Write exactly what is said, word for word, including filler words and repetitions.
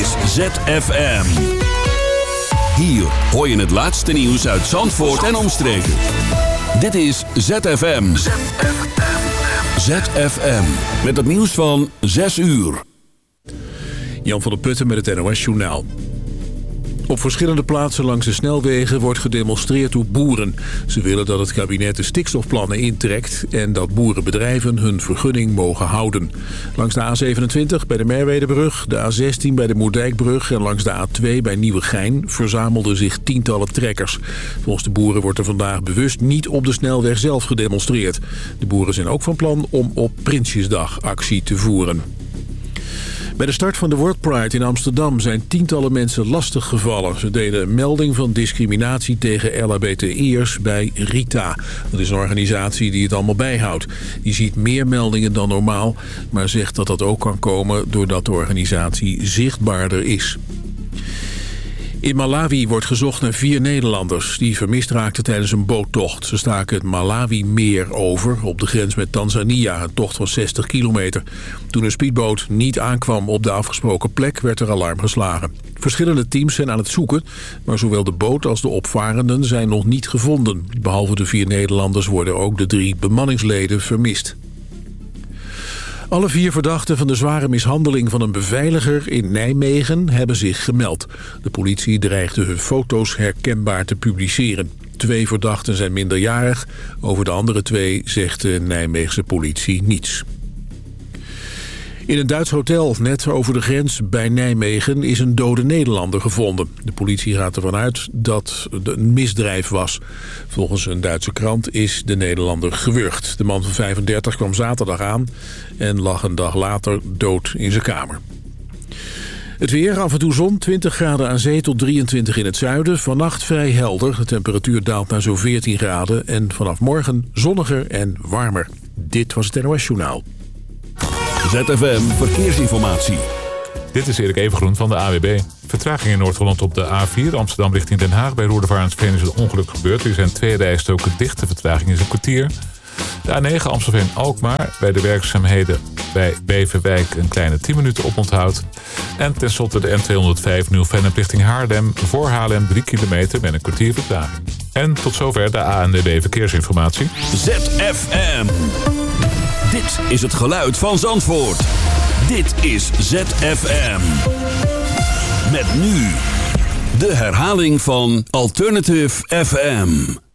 Z F M. Hier hoor je het laatste nieuws uit Zandvoort en omstreken. Dit is Z F M. Z F M. Met het nieuws van zes uur. Jan van der Putten met het N O S-journaal. Op verschillende plaatsen langs de snelwegen wordt gedemonstreerd door boeren. Ze willen dat het kabinet de stikstofplannen intrekt en dat boerenbedrijven hun vergunning mogen houden. Langs de A zevenentwintig bij de Merwedebrug, de A zestien bij de Moerdijkbrug en langs de A twee bij Nieuwegein verzamelden zich tientallen trekkers. Volgens de boeren wordt er vandaag bewust niet op de snelweg zelf gedemonstreerd. De boeren zijn ook van plan om op Prinsjesdag actie te voeren. Bij de start van de World Pride in Amsterdam zijn tientallen mensen lastiggevallen. Ze deden een melding van discriminatie tegen L H B T I'ers bij Rita. Dat is een organisatie die het allemaal bijhoudt. Die ziet meer meldingen dan normaal, maar zegt dat dat ook kan komen doordat de organisatie zichtbaarder is. In Malawi wordt gezocht naar vier Nederlanders die vermist raakten tijdens een boottocht. Ze staken het Malawi-meer over op de grens met Tanzania, een tocht van zestig kilometer. Toen een speedboot niet aankwam op de afgesproken plek werd er alarm geslagen. Verschillende teams zijn aan het zoeken, maar zowel de boot als de opvarenden zijn nog niet gevonden. Behalve de vier Nederlanders worden ook de drie bemanningsleden vermist. Alle vier verdachten van de zware mishandeling van een beveiliger in Nijmegen hebben zich gemeld. De politie dreigde hun foto's herkenbaar te publiceren. Twee verdachten zijn minderjarig. Over de andere twee zegt de Nijmeegse politie niets. In een Duits hotel net over de grens bij Nijmegen is een dode Nederlander gevonden. De politie gaat ervan uit dat het een misdrijf was. Volgens een Duitse krant is de Nederlander gewurgd. De man van vijfendertig kwam zaterdag aan en lag een dag later dood in zijn kamer. Het weer, af en toe zon, twintig graden aan zee tot drieëntwintig in het zuiden. Vannacht vrij helder, de temperatuur daalt naar zo'n veertien graden... en vanaf morgen zonniger en warmer. Dit was het N O S-journaal. Z F M Verkeersinformatie. Dit is Erik Evengroen van de A W B. Vertraging in Noord-Holland op de A vier, Amsterdam richting Den Haag. Bij Roerdevaartsveen is een ongeluk gebeurd. Er zijn twee rijstroken dicht, de vertraging is een kwartier. De A negen Amstelveen-Alkmaar. Bij de werkzaamheden bij Beverwijk een kleine tien minuten oponthoud. En tenslotte de N tweehonderdvijf Nieuw-Vennep richting Haarlem. Voor Haarlem drie kilometer met een kwartier vertraging. En tot zover de A N W B Verkeersinformatie. Z F M. Dit is het geluid van Zandvoort. Dit is Z F M. Met nu de herhaling van Alternative F M.